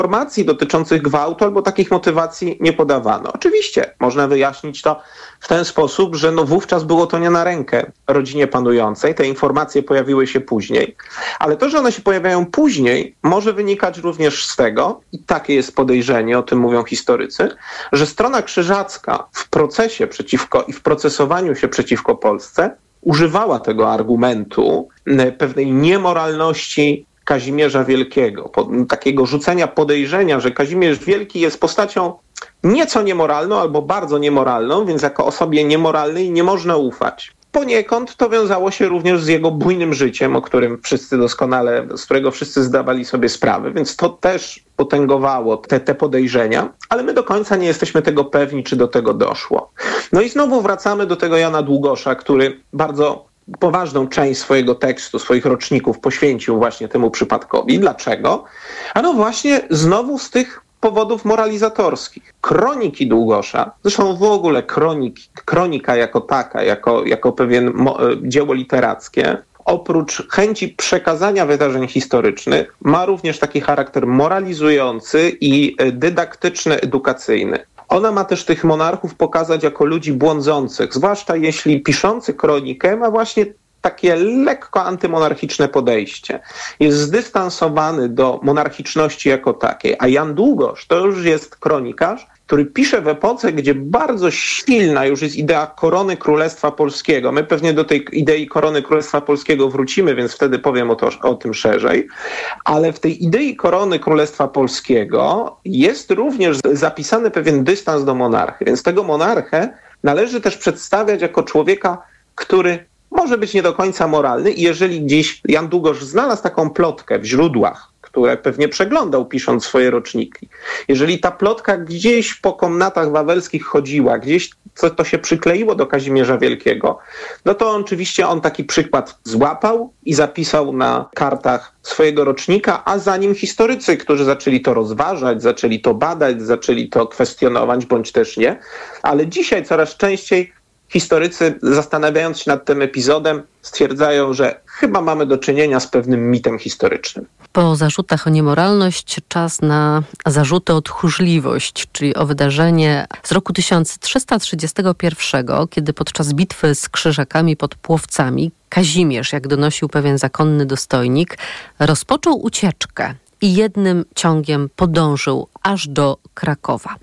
informacji dotyczących gwałtu albo takich motywacji nie podawano. Oczywiście można wyjaśnić to w ten sposób, że wówczas było to nie na rękę rodzinie panującej. Te informacje pojawiły się później, ale to, że one się pojawiają później, może wynikać również z tego, i takie jest podejrzenie, o tym mówią historycy, że strona krzyżacka w procesie przeciwko i w procesowaniu się przeciwko Polsce używała tego argumentu pewnej niemoralności Kazimierza Wielkiego, takiego rzucenia podejrzenia, że Kazimierz Wielki jest postacią nieco niemoralną albo bardzo niemoralną, więc jako osobie niemoralnej nie można ufać. Poniekąd to wiązało się również z jego bujnym życiem, o którym wszyscy doskonale, z którego wszyscy zdawali sobie sprawę, więc to też potęgowało te podejrzenia, ale my do końca nie jesteśmy tego pewni, czy do tego doszło. No i znowu wracamy do tego Jana Długosza, który bardzo poważną część swojego tekstu, swoich roczników poświęcił właśnie temu przypadkowi. Dlaczego? Ano właśnie znowu z tych powodów moralizatorskich. Kroniki Długosza, zresztą w ogóle kronika jako taka, jako pewien dzieło literackie, oprócz chęci przekazania wydarzeń historycznych, ma również taki charakter moralizujący i dydaktyczny, edukacyjny. Ona ma też tych monarchów pokazać jako ludzi błądzących, zwłaszcza jeśli piszący kronikę ma właśnie takie lekko antymonarchiczne podejście. Jest zdystansowany do monarchiczności jako takiej. A Jan Długosz to już jest kronikarz, który pisze w epoce, gdzie bardzo silna już jest idea korony Królestwa Polskiego. My pewnie do tej idei korony Królestwa Polskiego wrócimy, więc wtedy powiem o tym szerzej. Ale w tej idei korony Królestwa Polskiego jest również zapisany pewien dystans do monarchy. Więc tego monarchę należy też przedstawiać jako człowieka, który może być nie do końca moralny i jeżeli gdzieś Jan Długosz znalazł taką plotkę w źródłach, które pewnie przeglądał pisząc swoje roczniki, jeżeli ta plotka gdzieś po komnatach wawelskich chodziła, gdzieś to się przykleiło do Kazimierza Wielkiego, no to oczywiście on taki przykład złapał i zapisał na kartach swojego rocznika, a za nim historycy, którzy zaczęli to rozważać, zaczęli to badać, zaczęli to kwestionować, bądź też nie. Ale dzisiaj coraz częściej historycy, zastanawiając się nad tym epizodem, stwierdzają, że chyba mamy do czynienia z pewnym mitem historycznym. Po zarzutach o niemoralność czas na zarzuty o tchórzliwość, czyli o wydarzenie z roku 1331, kiedy podczas bitwy z Krzyżakami pod Płowcami Kazimierz, jak donosił pewien zakonny dostojnik, rozpoczął ucieczkę i jednym ciągiem podążył aż do Krakowa.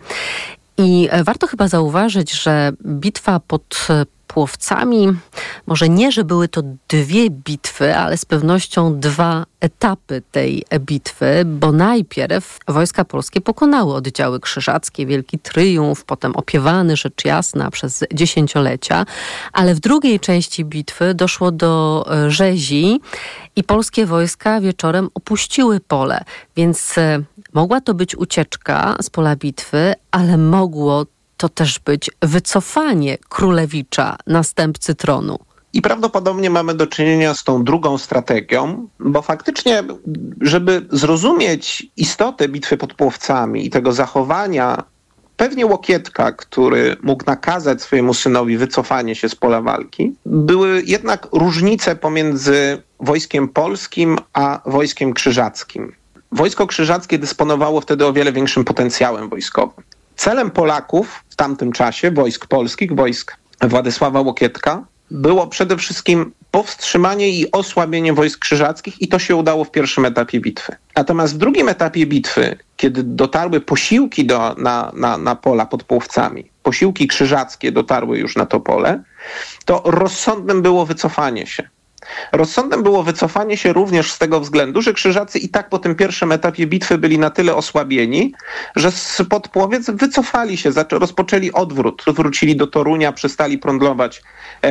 I warto chyba zauważyć, że bitwa pod Płowcami, może nie, że były to dwie bitwy, ale z pewnością dwa etapy tej bitwy, bo najpierw wojska polskie pokonały oddziały krzyżackie, wielki triumf, potem opiewany rzecz jasna przez dziesięciolecia, ale w drugiej części bitwy doszło do rzezi i polskie wojska wieczorem opuściły pole, więc mogła to być ucieczka z pola bitwy, ale mogło to też być wycofanie królewicza, następcy tronu. I prawdopodobnie mamy do czynienia z tą drugą strategią, bo faktycznie, żeby zrozumieć istotę bitwy pod Płowcami i tego zachowania pewnie Łokietka, który mógł nakazać swojemu synowi wycofanie się z pola walki, były jednak różnice pomiędzy wojskiem polskim a wojskiem krzyżackim. Wojsko krzyżackie dysponowało wtedy o wiele większym potencjałem wojskowym. Celem Polaków w tamtym czasie, wojsk polskich, wojsk Władysława Łokietka, było przede wszystkim powstrzymanie i osłabienie wojsk krzyżackich i to się udało w pierwszym etapie bitwy. Natomiast w drugim etapie bitwy, kiedy dotarły posiłki na pola pod Płowcami, posiłki krzyżackie dotarły już na to pole, to rozsądnym było wycofanie się. Rozsądem było wycofanie się również z tego względu, że Krzyżacy i tak po tym pierwszym etapie bitwy byli na tyle osłabieni, że spod Płowiec wycofali się, rozpoczęli odwrót, wrócili do Torunia, przestali prądlować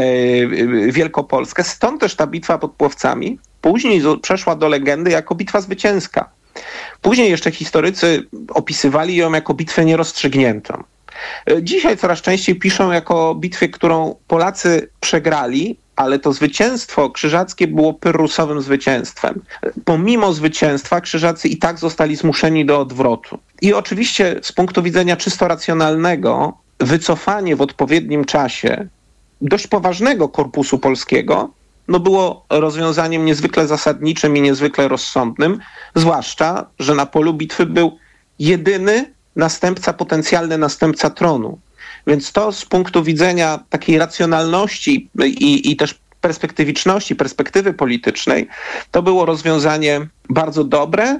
Wielkopolskę. Stąd też ta bitwa pod Płowcami później przeszła do legendy jako bitwa zwycięska. Później jeszcze historycy opisywali ją jako bitwę nierozstrzygniętą. Dzisiaj coraz częściej piszą jako bitwę, którą Polacy przegrali, ale to zwycięstwo krzyżackie było pyrrhusowym zwycięstwem. Pomimo zwycięstwa Krzyżacy i tak zostali zmuszeni do odwrotu. I oczywiście z punktu widzenia czysto racjonalnego wycofanie w odpowiednim czasie dość poważnego korpusu polskiego było rozwiązaniem niezwykle zasadniczym i niezwykle rozsądnym, zwłaszcza, że na polu bitwy był jedyny następca, potencjalny następca tronu. Więc to z punktu widzenia takiej racjonalności i też perspektywiczności, perspektywy politycznej, to było rozwiązanie bardzo dobre.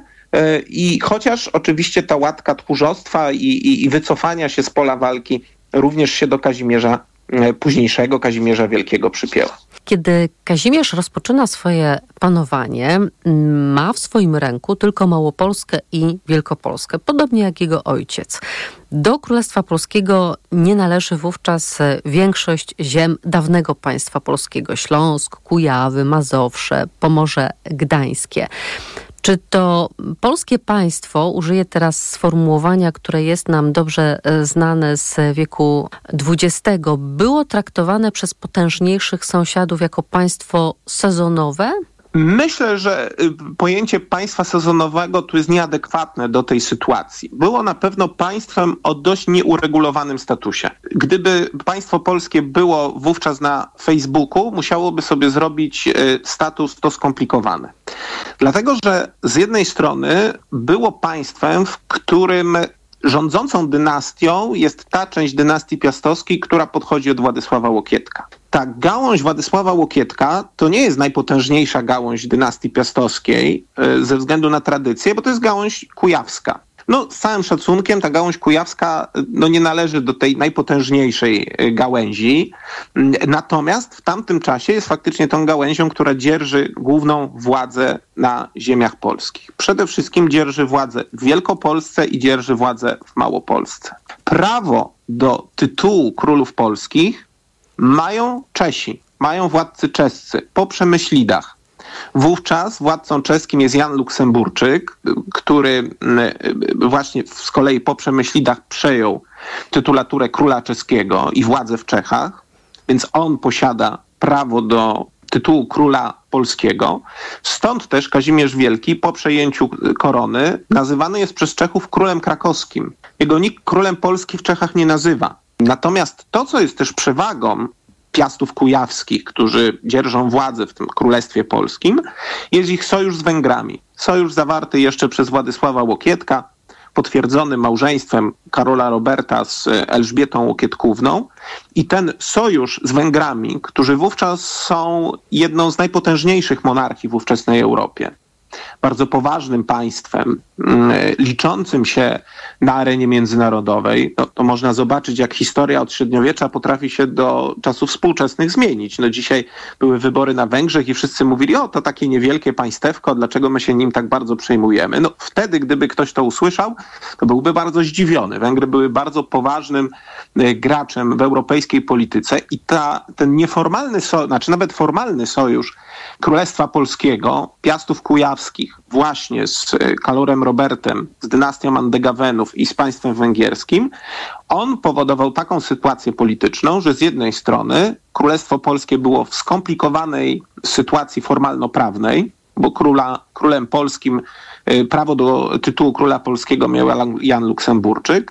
I chociaż oczywiście ta łatka tchórzostwa i wycofania się z pola walki również się do późniejszego Kazimierza Wielkiego przypięła. Kiedy Kazimierz rozpoczyna swoje panowanie, ma w swoim ręku tylko Małopolskę i Wielkopolskę, podobnie jak jego ojciec. Do Królestwa Polskiego nie należy wówczas większość ziem dawnego państwa polskiego: Śląsk, Kujawy, Mazowsze, Pomorze Gdańskie. Czy to polskie państwo, użyję teraz sformułowania, które jest nam dobrze znane z wieku XX, było traktowane przez potężniejszych sąsiadów jako państwo sezonowe? Myślę, że pojęcie państwa sezonowego tu jest nieadekwatne do tej sytuacji. Było na pewno państwem o dość nieuregulowanym statusie. Gdyby państwo polskie było wówczas na Facebooku, musiałoby sobie zrobić status to skomplikowany. Dlatego, że z jednej strony było państwem, w którym rządzącą dynastią jest ta część dynastii piastowskiej, która podchodzi od Władysława Łokietka. Ta gałąź Władysława Łokietka to nie jest najpotężniejsza gałąź dynastii piastowskiej ze względu na tradycję, bo to jest gałąź kujawska. Z całym szacunkiem ta gałąź kujawska nie należy do tej najpotężniejszej gałęzi, natomiast w tamtym czasie jest faktycznie tą gałęzią, która dzierży główną władzę na ziemiach polskich. Przede wszystkim dzierży władzę w Wielkopolsce i dzierży władzę w Małopolsce. Prawo do tytułu królów polskich mają Czesi, mają władcy czescy po Przemyślidach. Wówczas władcą czeskim jest Jan Luksemburczyk, który właśnie z kolei po Przemyślidach przejął tytulaturę króla czeskiego i władzę w Czechach, więc on posiada prawo do tytułu króla polskiego. Stąd też Kazimierz Wielki po przejęciu korony nazywany jest przez Czechów królem krakowskim. Jego nikt królem Polski w Czechach nie nazywa. Natomiast to, co jest też przewagą Piastów Kujawskich, którzy dzierżą władzę w tym Królestwie Polskim, jest ich sojusz z Węgrami. Sojusz zawarty jeszcze przez Władysława Łokietka, potwierdzony małżeństwem Karola Roberta z Elżbietą Łokietkówną. I ten sojusz z Węgrami, którzy wówczas są jedną z najpotężniejszych monarchii w ówczesnej Europie, bardzo poważnym państwem, liczącym się na arenie międzynarodowej, to można zobaczyć, jak historia od średniowiecza potrafi się do czasów współczesnych zmienić. Dzisiaj były wybory na Węgrzech i wszyscy mówili, to takie niewielkie państewko, dlaczego my się nim tak bardzo przejmujemy? Wtedy, gdyby ktoś to usłyszał, to byłby bardzo zdziwiony. Węgry były bardzo poważnym graczem w europejskiej polityce i ten nieformalny nawet formalny sojusz Królestwa Polskiego, Piastów Kujawskich, właśnie z Karolem Robertem, z dynastią Andegawenów i z państwem węgierskim, on powodował taką sytuację polityczną, że z jednej strony Królestwo Polskie było w skomplikowanej sytuacji formalno-prawnej, bo królem polskim, prawo do tytułu króla polskiego miał Jan Luksemburczyk,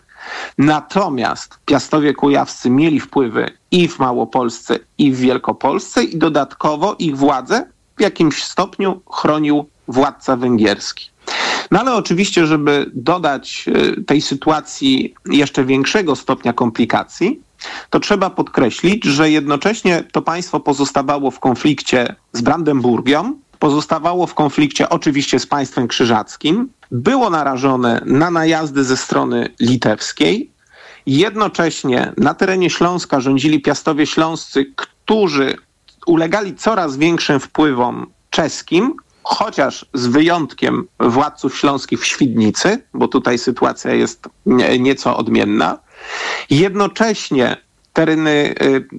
natomiast Piastowie Kujawscy mieli wpływy i w Małopolsce, i w Wielkopolsce i dodatkowo ich władzę w jakimś stopniu chronił władca węgierski. Ale oczywiście, żeby dodać tej sytuacji jeszcze większego stopnia komplikacji, to trzeba podkreślić, że jednocześnie to państwo pozostawało w konflikcie z Brandenburgią, pozostawało w konflikcie oczywiście z państwem krzyżackim, było narażone na najazdy ze strony litewskiej. Jednocześnie na terenie Śląska rządzili Piastowie Śląscy, którzy ulegali coraz większym wpływom czeskim, chociaż z wyjątkiem władców śląskich w Świdnicy, bo tutaj sytuacja jest nieco odmienna. Jednocześnie tereny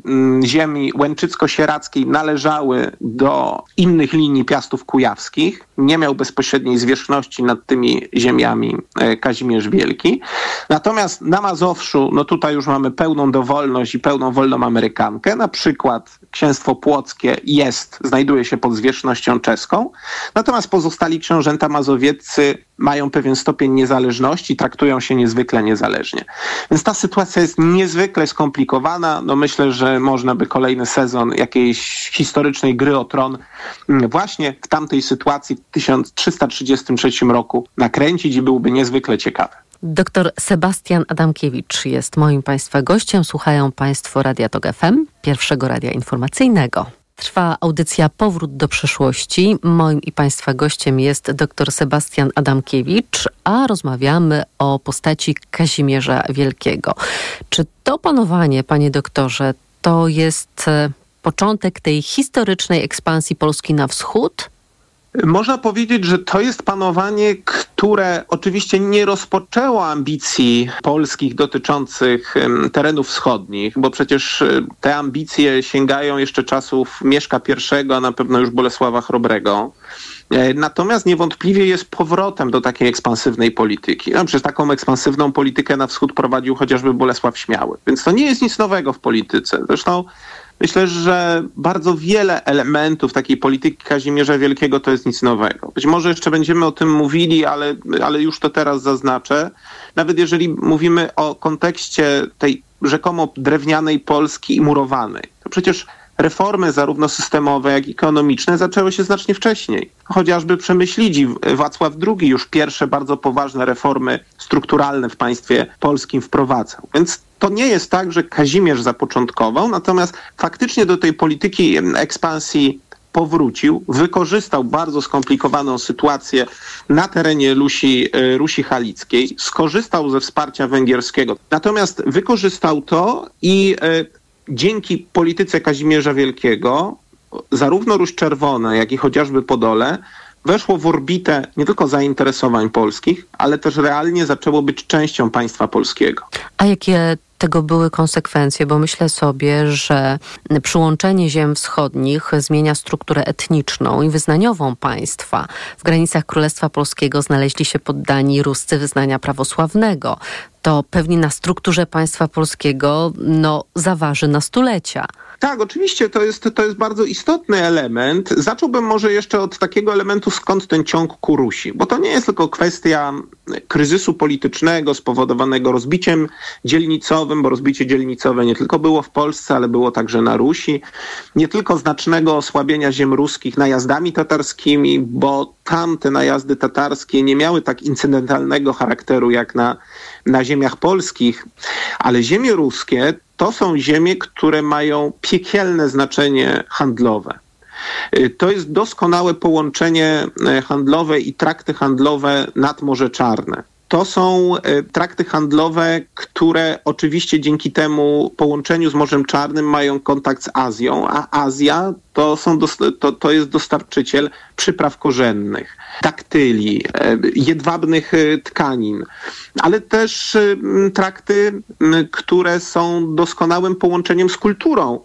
ziemi łęczycko-sieradzkiej należały do innych linii Piastów Kujawskich. Nie miał bezpośredniej zwierzchności nad tymi ziemiami Kazimierz Wielki. Natomiast na Mazowszu, tutaj już mamy pełną dowolność i pełną wolną Amerykankę. Na przykład księstwo płockie znajduje się pod zwierzchnością czeską. Natomiast pozostali książęta mazowieccy mają pewien stopień niezależności, traktują się niezwykle niezależnie. Więc ta sytuacja jest niezwykle skomplikowana. Myślę, że można by kolejny sezon jakiejś historycznej gry o tron właśnie w tamtej sytuacji w 1333 roku nakręcić i byłby niezwykle ciekawy. Dr Sebastian Adamkiewicz jest moim Państwa gościem. Słuchają Państwo Radia Tok FM, pierwszego radia informacyjnego. Trwa audycja Powrót do przyszłości. Moim i Państwa gościem jest dr Sebastian Adamkiewicz, a rozmawiamy o postaci Kazimierza Wielkiego. Czy to panowanie, panie doktorze, to jest początek tej historycznej ekspansji Polski na wschód? Można powiedzieć, że to jest panowanie, które oczywiście nie rozpoczęło ambicji polskich dotyczących terenów wschodnich, bo przecież te ambicje sięgają jeszcze czasów Mieszka I, a na pewno już Bolesława Chrobrego. Natomiast niewątpliwie jest powrotem do takiej ekspansywnej polityki. Przez taką ekspansywną politykę na wschód prowadził chociażby Bolesław Śmiały. Więc to nie jest nic nowego w polityce. Zresztą myślę, że bardzo wiele elementów takiej polityki Kazimierza Wielkiego to jest nic nowego. Być może jeszcze będziemy o tym mówili, ale już to teraz zaznaczę. Nawet jeżeli mówimy o kontekście tej rzekomo drewnianej Polski i murowanej, to przecież reformy zarówno systemowe, jak i ekonomiczne zaczęły się znacznie wcześniej. Chociażby Przemyślidzi, Wacław II już pierwsze bardzo poważne reformy strukturalne w państwie polskim wprowadzał. Więc to nie jest tak, że Kazimierz zapoczątkował, natomiast faktycznie do tej polityki ekspansji powrócił, wykorzystał bardzo skomplikowaną sytuację na terenie Rusi Halickiej, skorzystał ze wsparcia węgierskiego. Natomiast wykorzystał to i dzięki polityce Kazimierza Wielkiego zarówno Ruś Czerwona, jak i chociażby Podole weszło w orbitę nie tylko zainteresowań polskich, ale też realnie zaczęło być częścią państwa polskiego. A jakie tego były konsekwencje? Bo myślę sobie, że przyłączenie ziem wschodnich zmienia strukturę etniczną i wyznaniową państwa. W granicach Królestwa Polskiego znaleźli się poddani Ruscy wyznania prawosławnego. To pewnie na strukturze państwa polskiego zaważy na stulecia. Tak, oczywiście to jest bardzo istotny element. Zacząłbym może jeszcze od takiego elementu, skąd ten ciąg ku Rusi. Bo to nie jest tylko kwestia kryzysu politycznego spowodowanego rozbiciem dzielnicowym, bo rozbicie dzielnicowe nie tylko było w Polsce, ale było także na Rusi. Nie tylko znacznego osłabienia ziem ruskich najazdami tatarskimi, bo tam te najazdy tatarskie nie miały tak incydentalnego charakteru jak na ziemiach polskich, ale ziemie ruskie to są ziemie, które mają piekielne znaczenie handlowe. To jest doskonałe połączenie handlowe i trakty handlowe nad Morze Czarne. To są trakty handlowe, które oczywiście dzięki temu połączeniu z Morzem Czarnym mają kontakt z Azją, a Azja to jest dostarczyciel przypraw korzennych, daktyli, jedwabnych tkanin, ale też trakty, które są doskonałym połączeniem z kulturą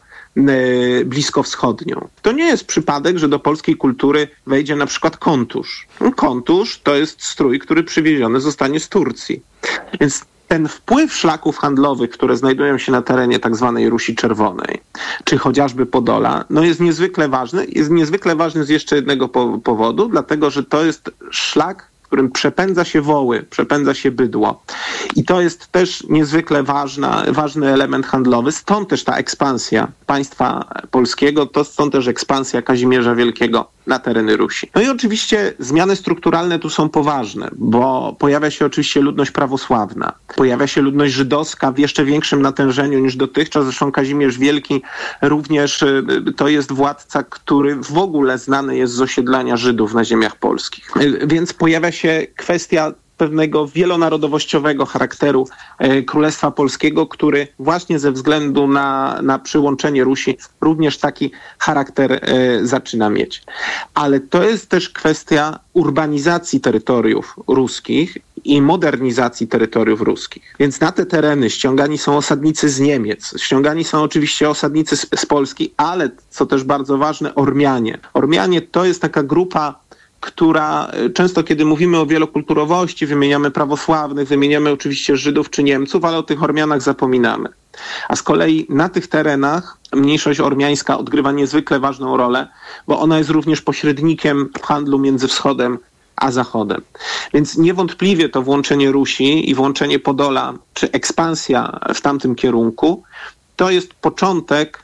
bliskowschodnią. To nie jest przypadek, że do polskiej kultury wejdzie na przykład kontusz. Kontusz to jest strój, który przywieziony zostanie z Turcji. Więc ten wpływ szlaków handlowych, które znajdują się na terenie tak zwanej Rusi Czerwonej, czy chociażby Podola, jest niezwykle ważny. Jest niezwykle ważny z jeszcze jednego powodu, dlatego że to jest szlak, w którym przepędza się woły, przepędza się bydło. I to jest też niezwykle ważny element handlowy. Stąd też ta ekspansja państwa polskiego, stąd też ekspansja Kazimierza Wielkiego na tereny Rusi. I oczywiście zmiany strukturalne tu są poważne, bo pojawia się oczywiście ludność prawosławna, pojawia się ludność żydowska w jeszcze większym natężeniu niż dotychczas. Zresztą Kazimierz Wielki również to jest władca, który w ogóle znany jest z osiedlania Żydów na ziemiach polskich. Więc pojawia się kwestia pewnego wielonarodowościowego charakteru Królestwa Polskiego, który właśnie ze względu na przyłączenie Rusi również taki charakter zaczyna mieć. Ale to jest też kwestia urbanizacji terytoriów ruskich i modernizacji terytoriów ruskich. Więc na te tereny ściągani są osadnicy z Niemiec, ściągani są oczywiście osadnicy z Polski, ale co też bardzo ważne, Ormianie. Ormianie to jest taka grupa, która często, kiedy mówimy o wielokulturowości, wymieniamy prawosławnych, wymieniamy oczywiście Żydów czy Niemców, ale o tych Ormianach zapominamy. A z kolei na tych terenach mniejszość ormiańska odgrywa niezwykle ważną rolę, bo ona jest również pośrednikiem w handlu między wschodem a zachodem. Więc niewątpliwie to włączenie Rusi i włączenie Podola, czy ekspansja w tamtym kierunku, to jest początek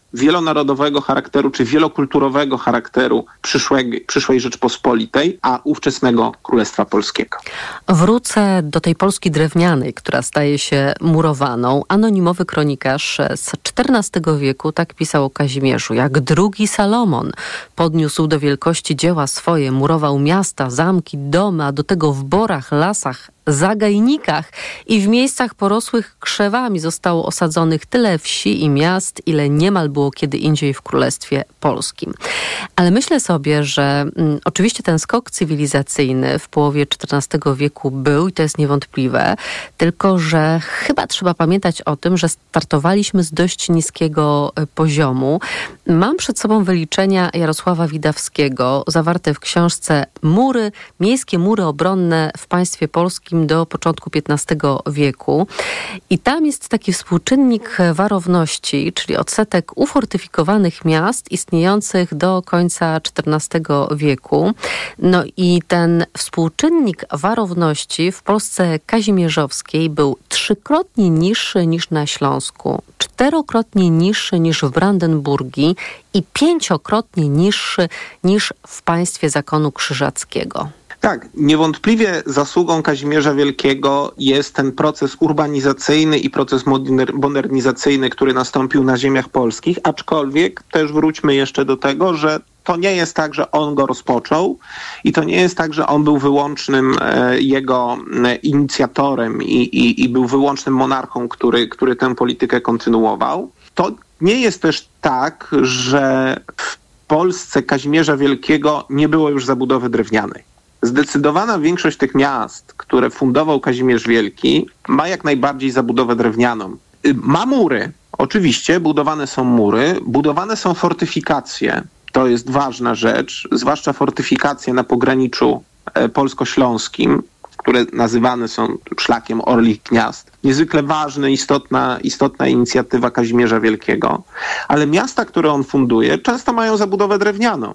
wielonarodowego charakteru czy wielokulturowego charakteru przyszłej Rzeczpospolitej, a ówczesnego Królestwa Polskiego. Wrócę do tej Polski drewnianej, która staje się murowaną. Anonimowy kronikarz z XIV wieku tak pisał o Kazimierzu. Jak drugi Salomon podniósł do wielkości dzieła swoje, murował miasta, zamki, domy, a do tego w borach, lasach, zagajnikach i w miejscach porosłych krzewami zostało osadzonych tyle wsi i miast, ile niemal było kiedy indziej w Królestwie Polskim. Ale myślę sobie, że oczywiście ten skok cywilizacyjny w połowie XIV wieku był i to jest niewątpliwe, tylko że chyba trzeba pamiętać o tym, że startowaliśmy z dość niskiego poziomu. Mam przed sobą wyliczenia Jarosława Widawskiego zawarte w książce Mury, miejskie mury obronne w państwie polskim do początku XV wieku. I tam jest taki współczynnik warowności, czyli odsetek ufortyfikowanych miast istniejących do końca XIV wieku. No i ten współczynnik warowności w Polsce kazimierzowskiej był 3-krotnie niższy niż na Śląsku, 4-krotnie niższy niż w Brandenburgii i 5-krotnie niższy niż w państwie zakonu krzyżackiego. Tak, niewątpliwie zasługą Kazimierza Wielkiego jest ten proces urbanizacyjny i proces modernizacyjny, który nastąpił na ziemiach polskich, aczkolwiek też wróćmy jeszcze do tego, że to nie jest tak, że on go rozpoczął i to nie jest tak, że on był wyłącznym jego inicjatorem i był wyłącznym monarchą, który tę politykę kontynuował. To nie jest też tak, że w Polsce Kazimierza Wielkiego nie było już zabudowy drewnianej. Zdecydowana większość tych miast, które fundował Kazimierz Wielki, ma jak najbardziej zabudowę drewnianą. Ma mury, oczywiście, budowane są mury, budowane są fortyfikacje. To jest ważna rzecz, zwłaszcza fortyfikacje na pograniczu polsko-śląskim, które nazywane są szlakiem Orlich Gniazd. Niezwykle ważna, istotna inicjatywa Kazimierza Wielkiego. Ale miasta, które on funduje, często mają zabudowę drewnianą.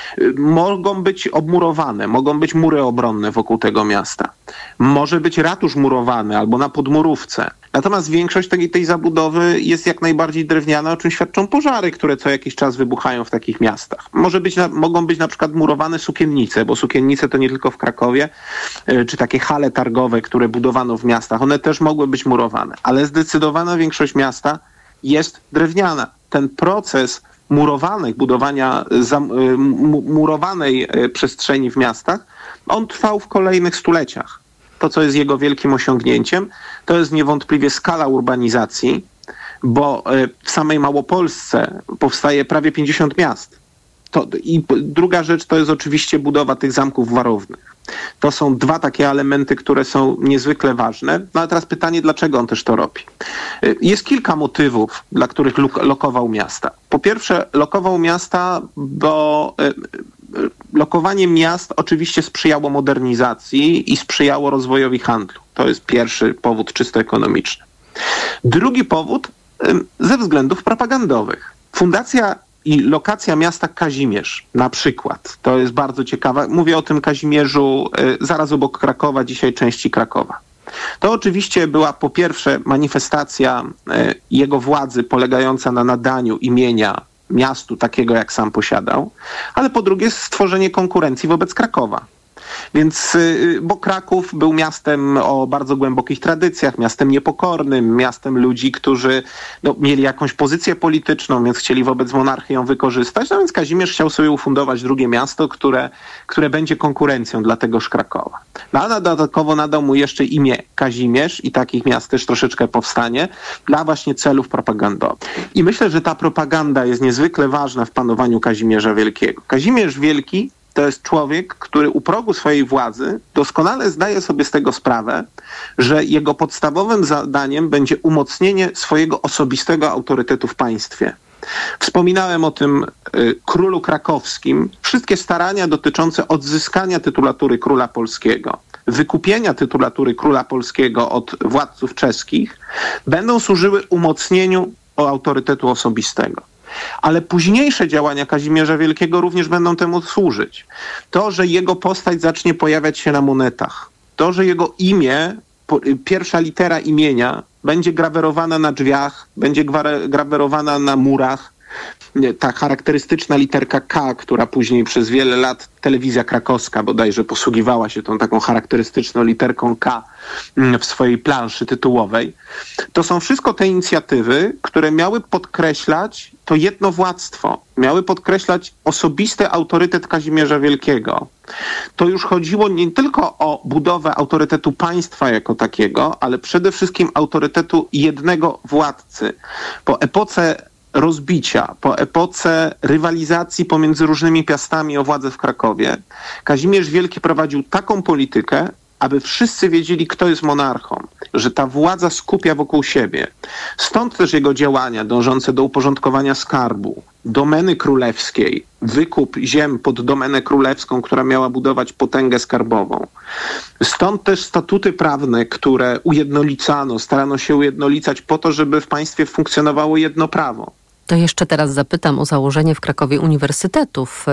Mogą być obmurowane, mogą być mury obronne wokół tego miasta. Może być ratusz murowany albo na podmurówce. Natomiast większość tej zabudowy jest jak najbardziej drewniana, o czym świadczą pożary, które co jakiś czas wybuchają w takich miastach. Mogą być na przykład murowane sukiennice, bo sukiennice to nie tylko w Krakowie, czy takie hale targowe, które budowano w miastach. One też mogły być murowane, ale zdecydowana większość miasta jest drewniana. Ten proces budowania murowanej przestrzeni w miastach, on trwał w kolejnych stuleciach. To, co jest jego wielkim osiągnięciem, to jest niewątpliwie skala urbanizacji, bo w samej Małopolsce powstaje prawie 50 miast. I druga rzecz to jest oczywiście budowa tych zamków warownych. To są dwa takie elementy, które są niezwykle ważne. No ale teraz pytanie, dlaczego on też to robi? Jest kilka motywów, dla których lokował miasta. Po pierwsze, lokował miasta, bo lokowanie miast oczywiście sprzyjało modernizacji i sprzyjało rozwojowi handlu. To jest pierwszy powód czysto ekonomiczny. Drugi powód ze względów propagandowych. Fundacja i lokacja miasta Kazimierz na przykład, to jest bardzo ciekawe. Mówię o tym Kazimierzu zaraz obok Krakowa, dzisiaj części Krakowa. To oczywiście była po pierwsze manifestacja jego władzy polegająca na nadaniu imienia miastu takiego, jak sam posiadał, ale po drugie stworzenie konkurencji wobec Krakowa. Więc, bo Kraków był miastem o bardzo głębokich tradycjach, miastem niepokornym, miastem ludzi, którzy mieli jakąś pozycję polityczną, więc chcieli wobec monarchy ją wykorzystać. No więc Kazimierz chciał sobie ufundować drugie miasto, które będzie konkurencją dla tegoż Krakowa. No, a dodatkowo nadał mu jeszcze imię Kazimierz i takich miast też troszeczkę powstanie dla właśnie celów propagandowych. I myślę, że ta propaganda jest niezwykle ważna w panowaniu Kazimierza Wielkiego. Kazimierz Wielki to jest człowiek, który u progu swojej władzy doskonale zdaje sobie z tego sprawę, że jego podstawowym zadaniem będzie umocnienie swojego osobistego autorytetu w państwie. Wspominałem o tym królu krakowskim. Wszystkie starania dotyczące odzyskania tytulatury króla polskiego, wykupienia tytulatury króla polskiego od władców czeskich będą służyły umocnieniu autorytetu osobistego. Ale późniejsze działania Kazimierza Wielkiego również będą temu służyć. To, że jego postać zacznie pojawiać się na monetach, to, że jego imię, pierwsza litera imienia będzie grawerowana na drzwiach, będzie grawerowana na murach, Ta charakterystyczna literka K, która później przez wiele lat telewizja krakowska bodajże posługiwała się tą taką charakterystyczną literką K w swojej planszy tytułowej. To są wszystko te inicjatywy, które miały podkreślać to jednowładztwo, miały podkreślać osobisty autorytet Kazimierza Wielkiego. To już chodziło nie tylko o budowę autorytetu państwa jako takiego, ale przede wszystkim autorytetu jednego władcy. Po epoce rozbicia, po epoce rywalizacji pomiędzy różnymi piastami o władzę w Krakowie, Kazimierz Wielki prowadził taką politykę, aby wszyscy wiedzieli, kto jest monarchą, że ta władza skupia wokół siebie. Stąd też jego działania dążące do uporządkowania skarbu, domeny królewskiej, wykup ziem pod domenę królewską, która miała budować potęgę skarbową. Stąd też statuty prawne, które ujednolicano, starano się ujednolicać po to, żeby w państwie funkcjonowało jedno prawo. To jeszcze teraz zapytam o założenie w Krakowie Uniwersytetu w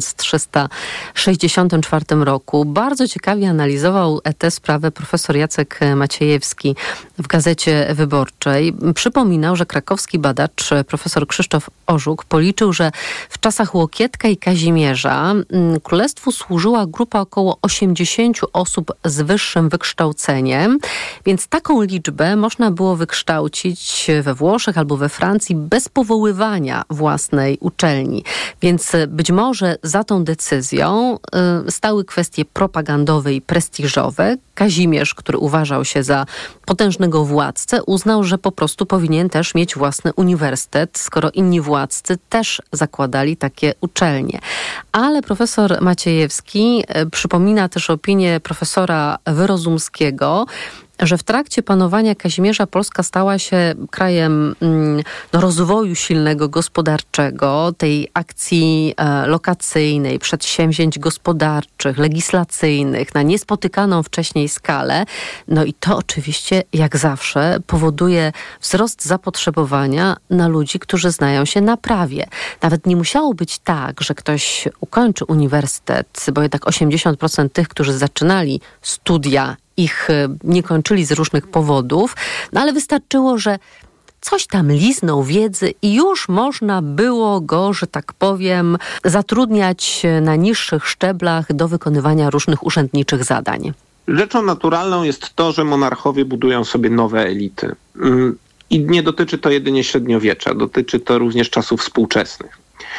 1364 roku. Bardzo ciekawie analizował tę sprawę profesor Jacek Maciejewski w Gazecie Wyborczej. Przypominał, że krakowski badacz profesor Krzysztof Orzuk policzył, że w czasach Łokietka i Kazimierza królestwu służyła grupa około 80 osób z wyższym wykształceniem, więc taką liczbę można było wykształcić we Włoszech albo we Francji bez powoływania własnej uczelni. Więc być może za tą decyzją stały kwestie propagandowe i prestiżowe. Kazimierz, który uważał się za potężnego władcę, uznał, że po prostu powinien też mieć własny uniwersytet, skoro inni władcy też zakładali takie uczelnie. Ale profesor Maciejewski przypomina też opinię profesora Wyrozumskiego, że w trakcie panowania Kazimierza Polska stała się krajem rozwoju silnego gospodarczego, tej akcji lokacyjnej, przedsięwzięć gospodarczych, legislacyjnych na niespotykaną wcześniej skalę. No i to oczywiście, jak zawsze, powoduje wzrost zapotrzebowania na ludzi, którzy znają się na prawie. Nawet nie musiało być tak, że ktoś ukończy uniwersytet, bo jednak 80% tych, którzy zaczynali studia, ich nie kończyli z różnych powodów, no ale wystarczyło, że coś tam liznął wiedzy i już można było go, że tak powiem, zatrudniać na niższych szczeblach do wykonywania różnych urzędniczych zadań. Rzeczą naturalną jest to, że monarchowie budują sobie nowe elity. I nie dotyczy to jedynie średniowiecza, dotyczy to również czasów współczesnych.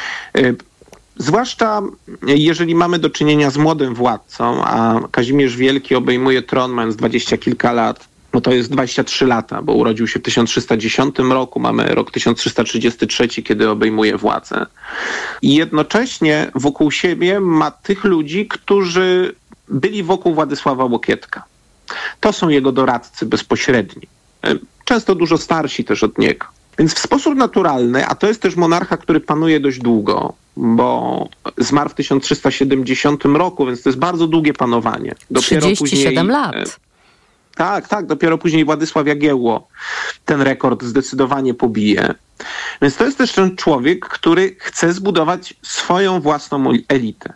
Zwłaszcza jeżeli mamy do czynienia z młodym władcą, a Kazimierz Wielki obejmuje tron mając 20 kilka lat, no to jest 23 lata, bo urodził się w 1310 roku, mamy rok 1333, kiedy obejmuje władzę. I jednocześnie wokół siebie ma tych ludzi, którzy byli wokół Władysława Łokietka. To są jego doradcy bezpośredni, często dużo starsi też od niego. Więc w sposób naturalny, a to jest też monarcha, który panuje dość długo, bo zmarł w 1370 roku, więc to jest bardzo długie panowanie. Dopiero 37 lat. Tak, dopiero później Władysław Jagiełło ten rekord zdecydowanie pobije. Więc to jest też ten człowiek, który chce zbudować swoją własną elitę.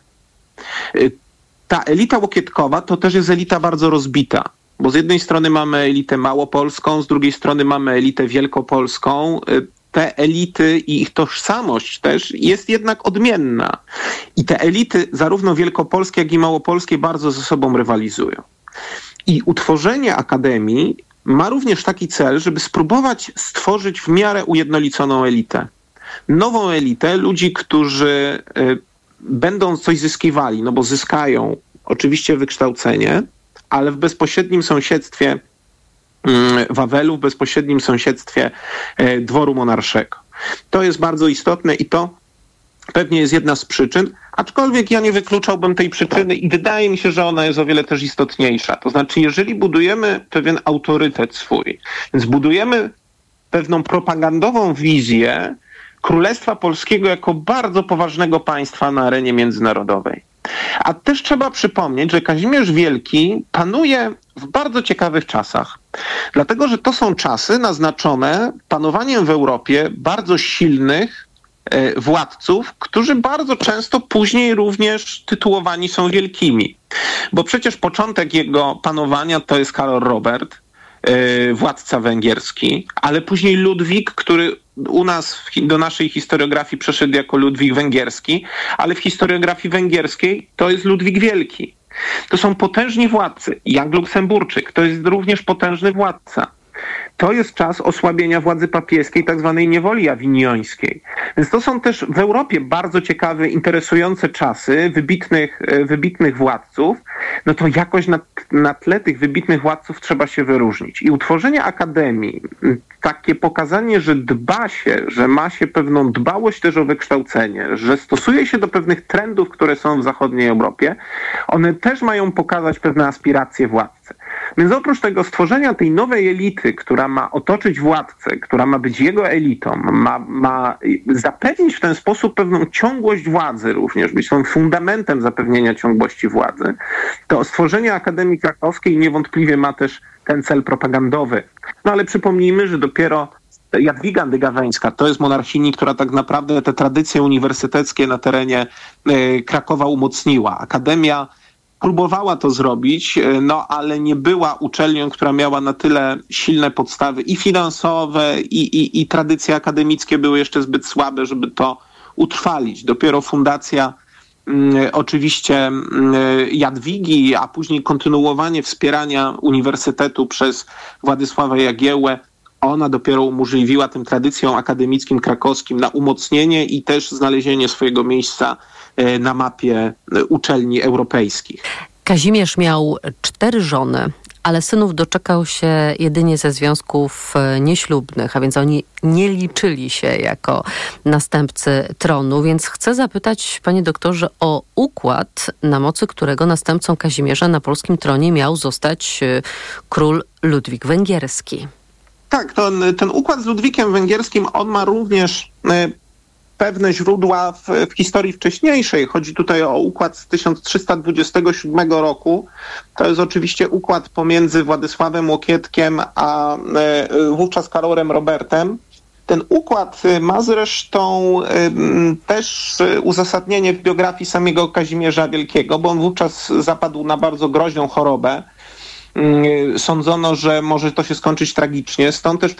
Ta elita łokietkowa to też jest elita bardzo rozbita. Bo z jednej strony mamy elitę małopolską, z drugiej strony mamy elitę wielkopolską. Te elity i ich tożsamość też jest jednak odmienna. I te elity, zarówno wielkopolskie, jak i małopolskie, bardzo ze sobą rywalizują. I utworzenie Akademii ma również taki cel, żeby spróbować stworzyć w miarę ujednoliconą elitę. Nową elitę ludzi, którzy będą coś zyskiwali, no bo zyskają oczywiście wykształcenie, ale w bezpośrednim sąsiedztwie Wawelu, w bezpośrednim sąsiedztwie dworu monarszego. To jest bardzo istotne i to pewnie jest jedna z przyczyn, aczkolwiek ja nie wykluczałbym tej przyczyny i wydaje mi się, że ona jest o wiele też istotniejsza. To znaczy, jeżeli budujemy pewien autorytet swój, więc budujemy pewną propagandową wizję Królestwa Polskiego jako bardzo poważnego państwa na arenie międzynarodowej. A też trzeba przypomnieć, że Kazimierz Wielki panuje w bardzo ciekawych czasach. Dlatego, że to są czasy naznaczone panowaniem w Europie bardzo silnych władców, którzy bardzo często później również tytułowani są wielkimi. Bo przecież początek jego panowania to jest Karol Robert, władca węgierski, ale później Ludwik, który u nas do naszej historiografii przeszedł jako Ludwik Węgierski, ale w historiografii węgierskiej to jest Ludwik Wielki. To są potężni władcy. Jan Luksemburczyk to jest również potężny władca. To jest czas osłabienia władzy papieskiej, tak zwanej niewoli awiniońskiej. Więc to są też w Europie bardzo ciekawe, interesujące czasy wybitnych władców. No to jakoś na tle tych wybitnych władców trzeba się wyróżnić. I utworzenie akademii, takie pokazanie, że dba się, że ma się pewną dbałość też o wykształcenie, że stosuje się do pewnych trendów, które są w zachodniej Europie, one też mają pokazać pewne aspiracje władcy. Więc oprócz tego stworzenia tej nowej elity, która ma otoczyć władcę, która ma być jego elitą, ma zapewnić w ten sposób pewną ciągłość władzy również, być tą fundamentem zapewnienia ciągłości władzy, to stworzenie Akademii Krakowskiej niewątpliwie ma też ten cel propagandowy. No ale przypomnijmy, że dopiero Jadwiga Andygaweńska to jest monarchini, która tak naprawdę te tradycje uniwersyteckie na terenie Krakowa umocniła. Akademia próbowała to zrobić, no ale nie była uczelnią, która miała na tyle silne podstawy i finansowe, i tradycje akademickie były jeszcze zbyt słabe, żeby to utrwalić. Dopiero fundacja oczywiście Jadwigi, a później kontynuowanie wspierania uniwersytetu przez Władysława Jagiełłę, ona dopiero umożliwiła tym tradycjom akademickim krakowskim na umocnienie i też znalezienie swojego miejsca na mapie uczelni europejskich. Kazimierz miał 4 żony, ale synów doczekał się jedynie ze związków nieślubnych, a więc oni nie liczyli się jako następcy tronu. Więc chcę zapytać, panie doktorze, o układ, na mocy którego następcą Kazimierza na polskim tronie miał zostać król Ludwik Węgierski. Tak, ten układ z Ludwikiem Węgierskim, on ma również pewne źródła w historii wcześniejszej. Chodzi tutaj o układ z 1327 roku. To jest oczywiście układ pomiędzy Władysławem Łokietkiem a wówczas Karolem Robertem. Ten układ ma zresztą też uzasadnienie w biografii samego Kazimierza Wielkiego, bo on wówczas zapadł na bardzo groźną chorobę. Sądzono, że może to się skończyć tragicznie. Stąd też w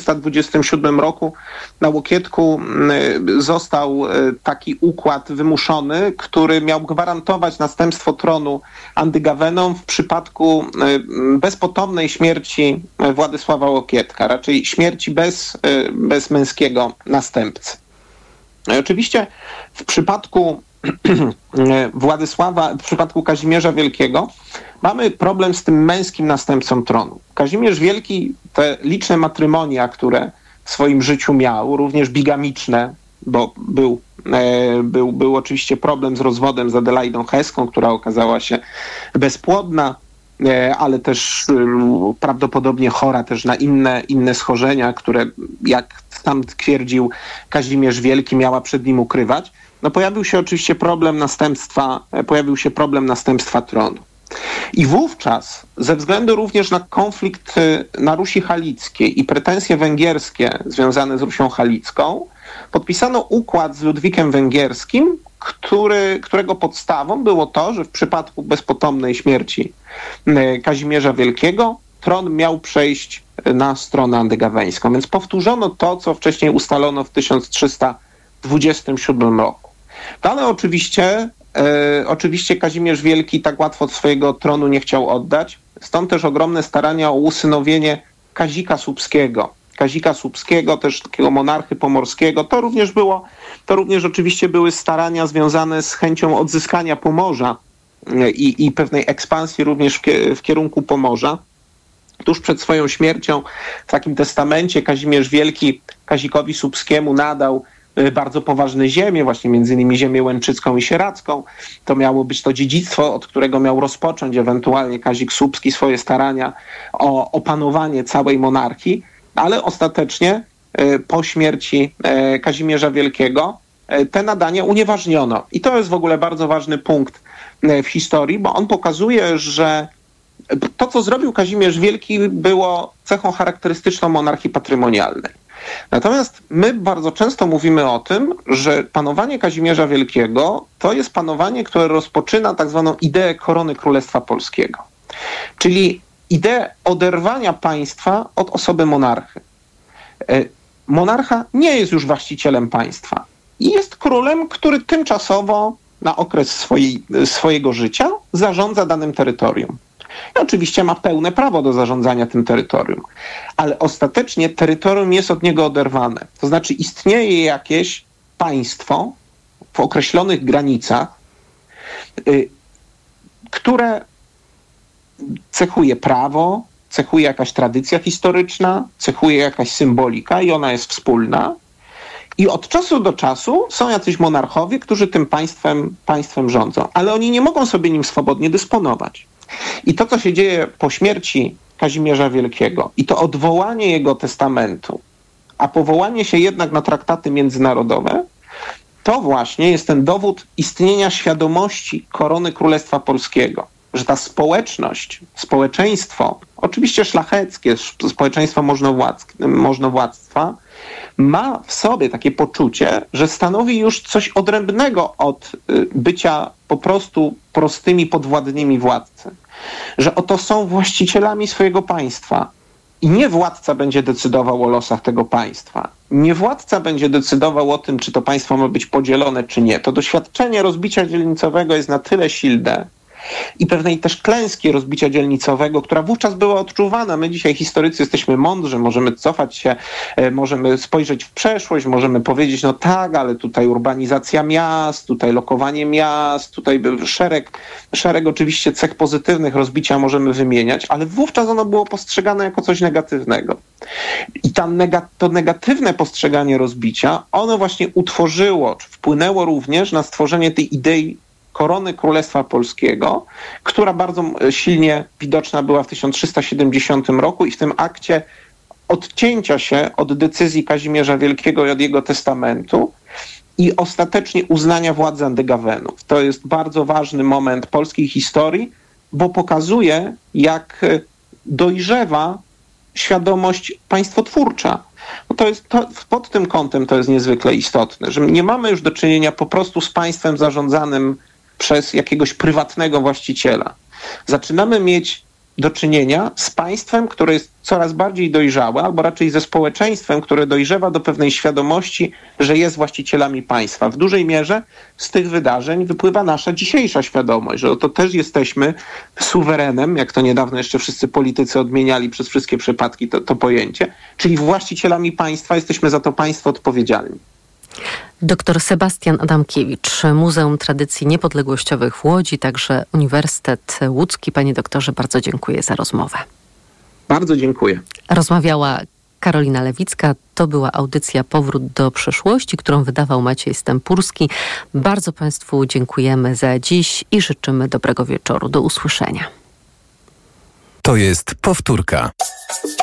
1327 roku na Łokietku został taki układ wymuszony, który miał gwarantować następstwo tronu Andygawenom w przypadku bezpotomnej śmierci Władysława Łokietka, raczej śmierci bez męskiego następcy. No i oczywiście w przypadku w przypadku Kazimierza Wielkiego mamy problem z tym męskim następcą tronu. Kazimierz Wielki, te liczne matrymonia, które w swoim życiu miał, również bigamiczne, bo był oczywiście problem z rozwodem z Adelaidą Heską, która okazała się bezpłodna, ale też prawdopodobnie chora też na inne schorzenia, które, jak tam twierdził Kazimierz Wielki, miała przed nim ukrywać. No pojawił się oczywiście problem następstwa tronu. I wówczas, ze względu również na konflikt na Rusi Halickiej i pretensje węgierskie związane z Rusią Halicką, podpisano układ z Ludwikiem Węgierskim, którego podstawą było to, że w przypadku bezpotomnej śmierci Kazimierza Wielkiego tron miał przejść na stronę andygaweńską. Więc powtórzono to, co wcześniej ustalono w 1327 roku. No ale oczywiście Kazimierz Wielki tak łatwo swojego tronu nie chciał oddać. Stąd też ogromne starania o usynowienie Kazika Słupskiego. Kazika Słupskiego, też takiego monarchy pomorskiego. To również oczywiście były starania związane z chęcią odzyskania Pomorza i pewnej ekspansji również w kierunku Pomorza. Tuż przed swoją śmiercią w takim testamencie Kazimierz Wielki Kazikowi Słupskiemu nadał bardzo poważne ziemie, właśnie między innymi ziemię łęczycką i sieradzką. To miało być to dziedzictwo, od którego miał rozpocząć ewentualnie Kazik Słupski swoje starania o opanowanie całej monarchii, ale ostatecznie po śmierci Kazimierza Wielkiego te nadania unieważniono. I to jest w ogóle bardzo ważny punkt w historii, bo on pokazuje, że to, co zrobił Kazimierz Wielki, było cechą charakterystyczną monarchii patrymonialnej. Natomiast my bardzo często mówimy o tym, że panowanie Kazimierza Wielkiego to jest panowanie, które rozpoczyna tak zwaną ideę korony Królestwa Polskiego. Czyli ideę oderwania państwa od osoby monarchy. monarcha nie jest już właścicielem państwa. I jest królem, który tymczasowo na okres swojego życia zarządza danym terytorium. I oczywiście ma pełne prawo do zarządzania tym terytorium, ale ostatecznie terytorium jest od niego oderwane. To znaczy istnieje jakieś państwo w określonych granicach, które cechuje prawo, cechuje jakaś tradycja historyczna, cechuje jakaś symbolika i ona jest wspólna. I od czasu do czasu są jacyś monarchowie, którzy tym państwem rządzą, ale oni nie mogą sobie nim swobodnie dysponować. I to, co się dzieje po śmierci Kazimierza Wielkiego i to odwołanie jego testamentu, a powołanie się jednak na traktaty międzynarodowe, to właśnie jest ten dowód istnienia świadomości korony Królestwa Polskiego, że ta społeczeństwo, oczywiście szlacheckie, społeczeństwo możnowładztwa, ma w sobie takie poczucie, że stanowi już coś odrębnego od bycia po prostu prostymi podwładnymi władcy. Że oto są właścicielami swojego państwa i nie władca będzie decydował o losach tego państwa. Nie władca będzie decydował o tym, czy to państwo ma być podzielone, czy nie. To doświadczenie rozbicia dzielnicowego jest na tyle silne, i pewnej też klęski rozbicia dzielnicowego, która wówczas była odczuwana. My dzisiaj historycy jesteśmy mądrzy, możemy cofać się, możemy spojrzeć w przeszłość, możemy powiedzieć, no tak, ale tutaj urbanizacja miast, tutaj lokowanie miast, tutaj szereg oczywiście cech pozytywnych rozbicia możemy wymieniać, ale wówczas ono było postrzegane jako coś negatywnego. I to negatywne postrzeganie rozbicia, ono właśnie utworzyło, czy wpłynęło również na stworzenie tej idei korony Królestwa Polskiego, która bardzo silnie widoczna była w 1370 roku i w tym akcie odcięcia się od decyzji Kazimierza Wielkiego i od jego testamentu i ostatecznie uznania władzy Andegawenów. To jest bardzo ważny moment polskiej historii, bo pokazuje, jak dojrzewa świadomość państwotwórcza. Pod tym kątem to jest niezwykle istotne, że nie mamy już do czynienia po prostu z państwem zarządzanym przez jakiegoś prywatnego właściciela. Zaczynamy mieć do czynienia z państwem, które jest coraz bardziej dojrzałe, albo raczej ze społeczeństwem, które dojrzewa do pewnej świadomości, że jest właścicielami państwa. W dużej mierze z tych wydarzeń wypływa nasza dzisiejsza świadomość, że to też jesteśmy suwerenem, jak to niedawno jeszcze wszyscy politycy odmieniali przez wszystkie przypadki to pojęcie, czyli właścicielami państwa, jesteśmy za to państwo odpowiedzialni. Dr Sebastian Adamkiewicz, Muzeum Tradycji Niepodległościowych w Łodzi, także Uniwersytet Łódzki. Panie doktorze, bardzo dziękuję za rozmowę. Bardzo dziękuję. Rozmawiała Karolina Lewicka. To była audycja Powrót do przeszłości, którą wydawał Maciej Stępurski. Bardzo Państwu dziękujemy za dziś i życzymy dobrego wieczoru. Do usłyszenia. To jest powtórka.